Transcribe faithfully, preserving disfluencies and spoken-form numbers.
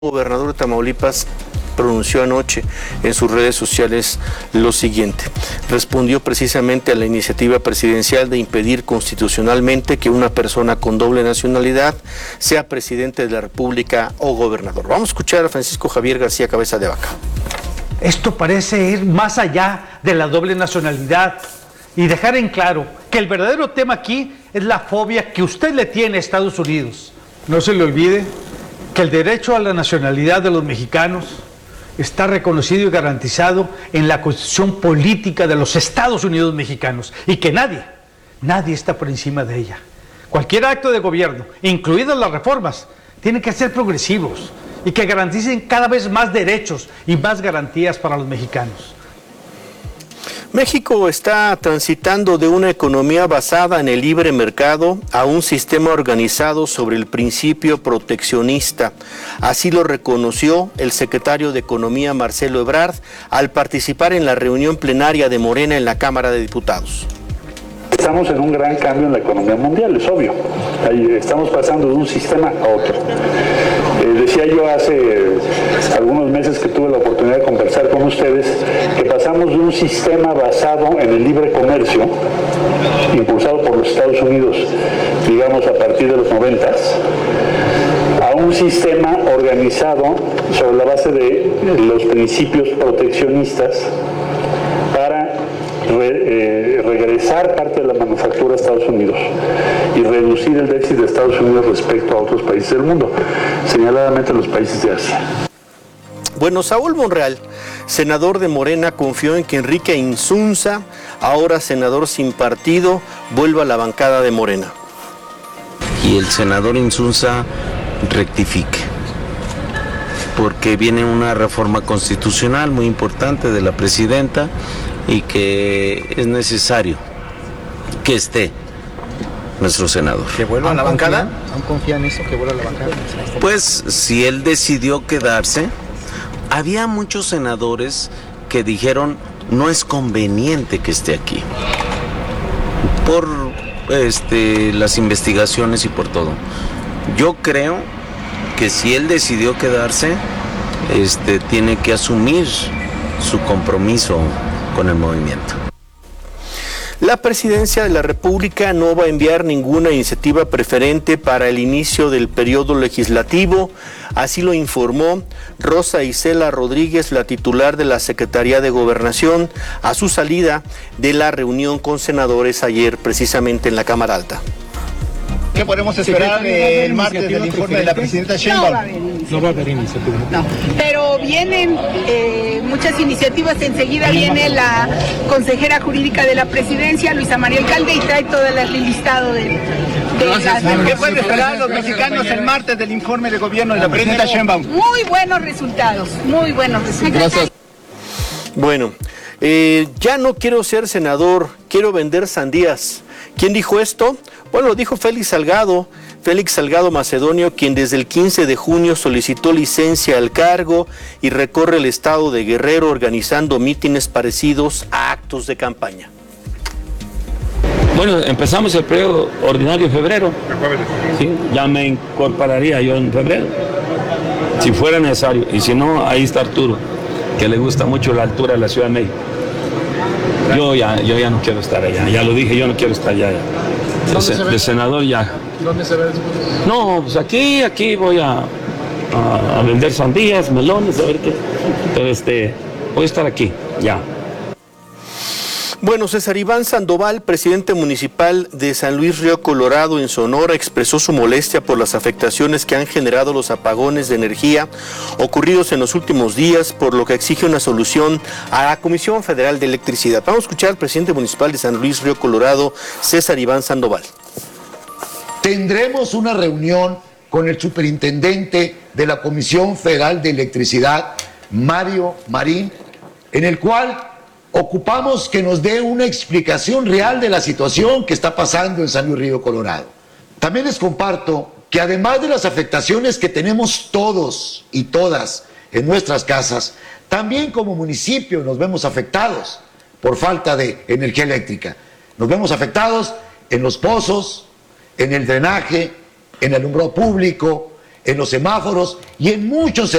Gobernador de Tamaulipas pronunció anoche en sus redes sociales lo siguiente. Respondió precisamente a la iniciativa presidencial de impedir constitucionalmente que una persona con doble nacionalidad sea presidente de la República o gobernador. Vamos a escuchar a Francisco Javier García Cabeza de Vaca. Esto parece ir más allá de la doble nacionalidad y dejar en claro que el verdadero tema aquí es la fobia que usted le tiene a Estados Unidos. No se le olvide que el derecho a la nacionalidad de los mexicanos está reconocido y garantizado en la Constitución Política de los Estados Unidos mexicanos y que nadie, nadie está por encima de ella. Cualquier acto de gobierno, incluidas las reformas, tiene que ser progresivos y que garanticen cada vez más derechos y más garantías para los mexicanos. México está transitando de una economía basada en el libre mercado a un sistema organizado sobre el principio proteccionista. Así lo reconoció el secretario de Economía, Marcelo Ebrard, al participar en la reunión plenaria de Morena en la Cámara de Diputados. Estamos en un gran cambio en la economía mundial, es obvio. Ahí estamos pasando de un sistema a otro. Eh, decía yo hace algunos meses que tuve la oportunidad de conversar con ustedes que pasamos de un sistema basado en el libre comercio, impulsado por los Estados Unidos, digamos a partir de los noventas, a un sistema organizado sobre la base de los principios proteccionistas para Re, eh, regresar parte de la manufactura a Estados Unidos y reducir el déficit de Estados Unidos respecto a otros países del mundo, señaladamente los países de Asia. Bueno, Saúl Monreal, senador de Morena, confió en que Enrique Insunza, ahora senador sin partido, vuelva a la bancada de Morena. Y el senador Insunza rectifique, porque viene una reforma constitucional muy importante de la presidenta y que es necesario que esté nuestro senador. ¿Que vuelva a la bancada? ¿Aún confía en eso, que vuelva a la bancada? Pues si él decidió quedarse, había muchos senadores que dijeron no es conveniente que esté aquí por este, las investigaciones y por todo. Yo creo que si él decidió quedarse, este, tiene que asumir su compromiso con el movimiento. La Presidencia de la República no va a enviar ninguna iniciativa preferente para el inicio del periodo legislativo, así lo informó Rosa Isela Rodríguez, la titular de la Secretaría de Gobernación, a su salida de la reunión con senadores ayer, precisamente en la Cámara Alta. ¿Qué podemos esperar eh, el martes del informe de la presidenta Sheinbaum? No va a haber iniciativa. No va a haber iniciativa. No, pero vienen eh, muchas iniciativas. Enseguida viene la consejera jurídica de la presidencia, Luisa María Alcalde, y trae todo el listado de, de las... ¿Qué pueden esperar los mexicanos el martes del informe de gobierno de la presidenta Sheinbaum? Muy buenos resultados, muy buenos resultados. Gracias. Bueno, eh, ya no quiero ser senador, quiero vender sandías. ¿Quién dijo esto? Bueno, lo dijo Félix Salgado, Félix Salgado Macedonio, quien desde el quince de junio solicitó licencia al cargo y recorre el estado de Guerrero organizando mítines parecidos a actos de campaña. Bueno, empezamos el periodo ordinario en febrero. ¿Sí? Ya me incorporaría yo en febrero, si fuera necesario. Y si no, ahí está Arturo, que le gusta mucho la altura de la Ciudad de México. Yo ya, yo ya no quiero estar allá, ya lo dije, yo no quiero estar allá. De, de senador ya. ¿Dónde se ve? No, pues aquí, aquí voy a, a, a vender sandías, melones, a ver qué. Pero este, voy a estar aquí, ya. Bueno, César Iván Sandoval, presidente municipal de San Luis Río Colorado en Sonora, expresó su molestia por las afectaciones que han generado los apagones de energía ocurridos en los últimos días, por lo que exige una solución a la Comisión Federal de Electricidad. Vamos a escuchar al presidente municipal de San Luis Río Colorado, César Iván Sandoval. Tendremos una reunión con el superintendente de la Comisión Federal de Electricidad, Mario Marín, en el cual ocupamos que nos dé una explicación real de la situación que está pasando en San Luis Río Colorado. También les comparto que además de las afectaciones que tenemos todos y todas en nuestras casas, también como municipio nos vemos afectados por falta de energía eléctrica. Nos vemos afectados en los pozos, en el drenaje, en el alumbrado público, en los semáforos y en muchos